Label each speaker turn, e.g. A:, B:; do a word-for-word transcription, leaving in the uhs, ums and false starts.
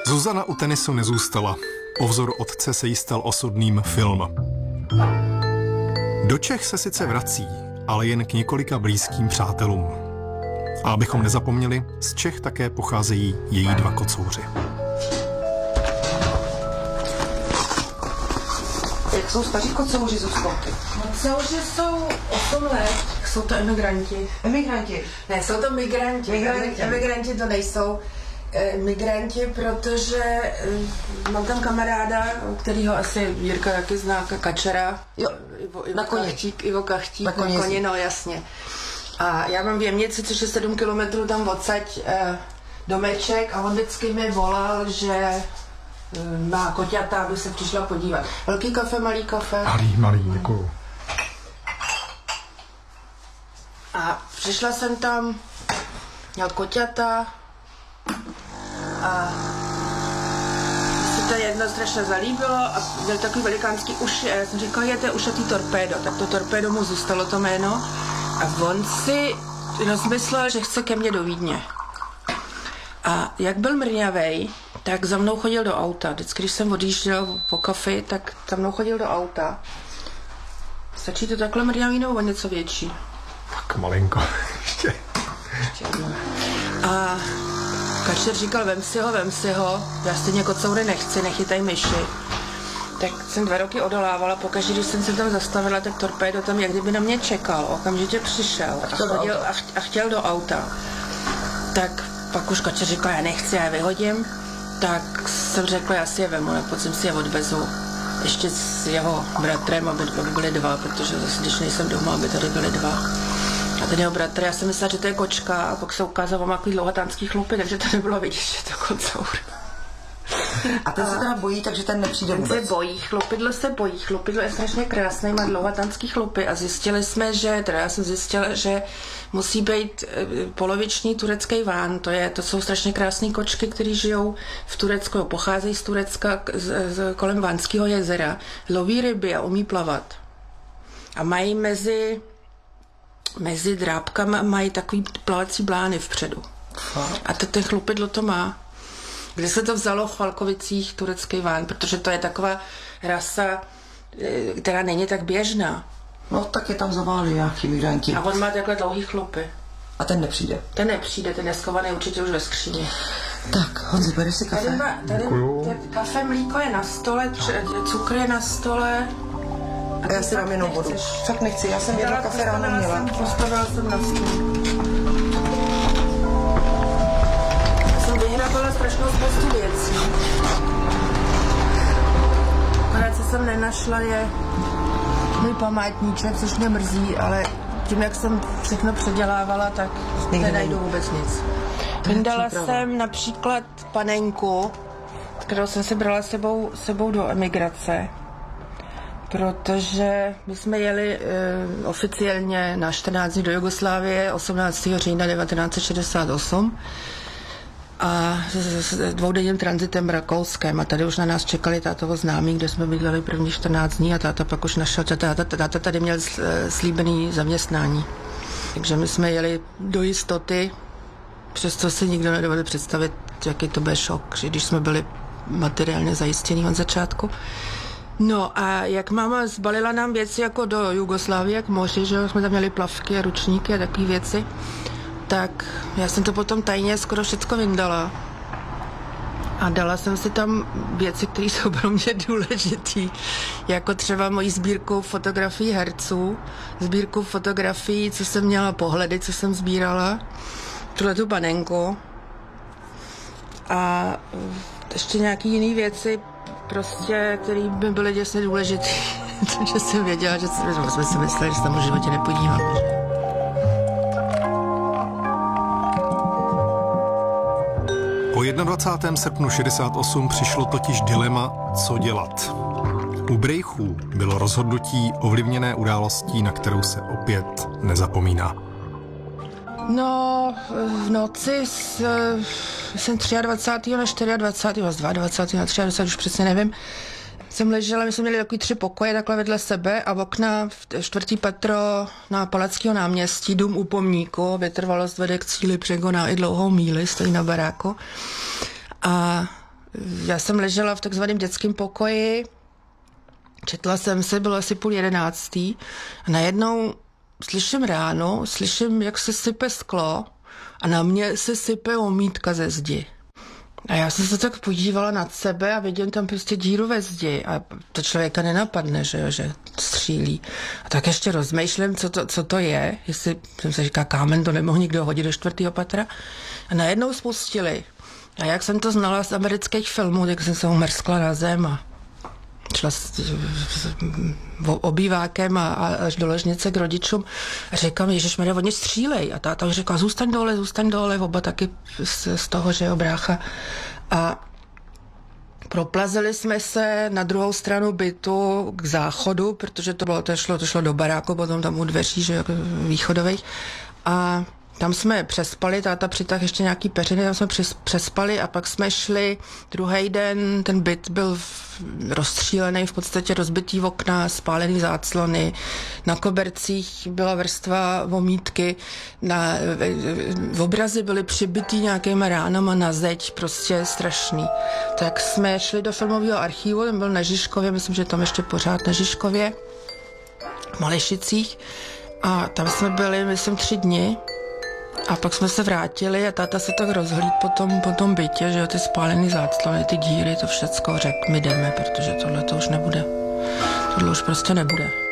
A: Zuzana u tenisu nezůstala. Po vzoru otce se jí stal osudným film. Do Čech se sice vrací, ale jen k několika blízkým přátelům. A abychom nezapomněli, z Čech také pocházejí její dva kocouři.
B: Jak jsou staří kocouři, Zuzko?
C: Kocouři jsou osm let. Jsou to emigranti.
B: Emigranti?
C: Ne, jsou to migranti.
B: Migranti.
C: Emigranti to nejsou eh, migranti, protože eh, mám tam kamaráda, kterýho asi Jirka taky zná, Kačera.
B: Jo,
C: Ivo, Ivo
B: na koni.
C: Kachtík, Ivo Kachtík,
B: Na koni,
C: na koni, no jasně. A já mám v Jemnici, což je sedm kilometrů tam odsaď eh, domeček a on vždycky mi volal, že eh, má koťata, aby se přišla podívat. Velký kafe, malý kafe.
A: Malý, malý, děkuju.
C: A přišla jsem tam, měl koťata a mně se to jedno strašně zalíbilo a měl takový velikánský uši a já jsem říkala, je to ušatý torpédo, tak to torpédo mu zůstalo to jméno a on si rozmyslel, že chce ke mně do Vídně. A jak byl mrňavej, tak za mnou chodil do auta. Vždycky, když jsem odjížděl po kafi, tak za mnou chodil do auta. Stačí to takhle mrňavý nebo o něco větší?
A: Tak malinko. Ještě.
C: A Kačer říkal, vem si ho, vem si ho, já stejně kocoury nechci, nechytaj myši. Tak jsem dva roky odolávala, pokaždé, když jsem se tam zastavila, tak torpédo tam jak kdyby na mě čekal, okamžitě přišel a, chodil, a, ch- a chtěl do auta. Tak pak už Kačer říkal, já nechci, já je vyhodím, tak jsem řekla, já si je vemu, na podzim si je odvezu. Ještě s jeho bratrem, aby, aby byly dva, protože zase, když nejsem doma, aby tady byly dva. A ten jeho bratr, já jsem myslela, že to je kočka a pak se ukázalo, mám takový dlouhatánský chlupy, takže to nebylo vidět, že to kocour.
B: A ten se teda bojí, takže ten nepřijde
C: Ten
B: vůbec.
C: se bojí, chlupidlo se bojí, chlupidlo je strašně krásný, má dlouhatánský chlupy a zjistili jsme, že, teda já jsem zjistila, že musí být e, poloviční turecký ván, to, je, to jsou strašně krásné kočky, které žijou v Turecku, pocházejí z Turecka z, z, kolem Vánského jezera, loví ryby a umí plavat. A mají mezi, mezi drápkama mají takový plavací blány vpředu. A to ten chlupidlo to má. Kde se to vzalo v Falkovicích, turecký ván, protože to je taková rasa, která není tak běžná.
B: No tak je tam zaválí nějaký migranti.
C: A on má takhle dlouhý chlupy.
B: A ten nepřijde.
C: Ten nepřijde, ten je schovaný určitě už ve skříni.
B: Tak, Honzi, bereš si kafe?
C: Tady, má, tady tady kafe, mlíko je na stole, cukr je na stole.
B: A já si dám jenom vodu. Fakt nechci, já jsem jedno kafe ráno měla.
C: Jsem, postavila jsem na stůl. Jsem vyhrabala strašnou spoustu věcí. Akorát, co jsem nenašla, je můj památníček, což mě mrzí, ale tím, jak jsem všechno předělávala, tak nenajdu vůbec nic. Vyndala jsem například panenku, kterou jsem si brala sebou, sebou do emigrace, protože my jsme jeli e, oficiálně na čtrnáct dní do Jugoslávie osmnáctého října devatenáct set šedesát osm a s, s dvoudenním tranzitem Rakouskem a tady už na nás čekali tátovo známí, kde jsme bydleli první čtrnáct dní a táta pak už našel, že táta, táta tady měl slíbený zaměstnání. Takže my jsme jeli do jistoty, přesto si nikdo nedovedl představit, jaký to byl šok, že když jsme byli materiálně zajistění od začátku. No a jak máma zbalila nám věci jako do Jugoslávie, jak moři, že jsme tam měli plavky a ručníky a takové věci, tak já jsem to potom tajně skoro všecko vyndala. A dala jsem si tam věci, které jsou pro mě důležitý, jako třeba moji sbírku fotografií herců, sbírku fotografií, co jsem měla, pohledy, co jsem sbírala, tuhletu panenku a ještě nějaký jiný věci, prostě, které by byly děsně důležité, takže jsem věděla, že jsme si mysleli, že se tam v životě nepodíváme.
A: Po dvacátého prvního srpna šedesát osm přišlo totiž dilema, co dělat. U Brejchů bylo rozhodnutí ovlivněné událostí, na kterou se opět nezapomíná.
C: No, v noci s, jsem dvacátého třetího na dvacátého čtvrtého, z dvacátého dvacátého na třiadvacátého už přesně nevím, jsem ležela, my jsme měli takový tři pokoje takhle vedle sebe a okna v čtvrtý patro na Palackého náměstí, dům u pomníku, vytrvalost vede k cíli, překoná i dlouhou míli, stojí na baráku. A já jsem ležela v takzvaném dětském pokoji, četla jsem se, bylo asi půl jedenáctý a najednou slyším ráno, slyším, jak se sype sklo a na mě se sype omítka ze zdi. A já jsem se tak podívala nad sebe a vidím tam prostě díru ve zdi a to člověka nenapadne, že jo, že střílí. A tak ještě rozmýšlím, co to, co to je, jestli jsem se říká, kámen to nemohl nikdo hodit do čtvrtého patra. A najednou spustili. A jak jsem to znala z amerických filmů, tak jsem se umrskla na zem a šla s, s, s obývákem a, a až do ložnice k rodičům a říkám, ježišmarja, oni střílej. A táta už řekla, zůstaň dole, zůstaň dole, oba taky z, z toho, že jo, brácha. A proplazili jsme se na druhou stranu bytu k záchodu, protože to bylo, to šlo, to šlo do baráku, potom tam u dveří, že jo, východových. A tam jsme přespali, táta přitah ještě nějaký peřiny, tam jsme přes, přespali a pak jsme šli druhý den, ten byt byl v, rozstřílený, v podstatě rozbitý okna, spálený záclony, na kobercích byla vrstva vomítky, na, v obrazy byly přibitý nějakýma ránama na zeď, prostě strašný. Tak jsme šli do filmového archivu, ten byl na Žižkově, myslím, že tam ještě pořád na Žižkově, v Malešicích a tam jsme byli, myslím, tři dny. A pak jsme se vrátili a táta se tak rozhlíd po tom, po tom bytě, že jo, ty spálený záclony, ty díry, to všecko, řekl, my jdeme, protože tohle to už nebude. Tohle už prostě nebude.